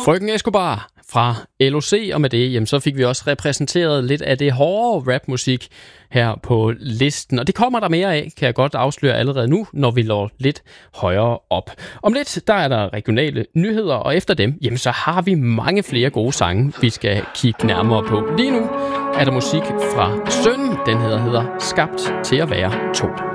Frøken Escobar fra LOC, og med det, jamen, så fik vi også repræsenteret lidt af det hårde rapmusik her på listen. Og det kommer der mere af, kan jeg godt afsløre allerede nu, når vi når lidt højere op. Om lidt, der er der regionale nyheder, og efter dem, jamen, så har vi mange flere gode sange, vi skal kigge nærmere på. Lige nu er der musik fra Sønnen, den hedder Skabt til at være to.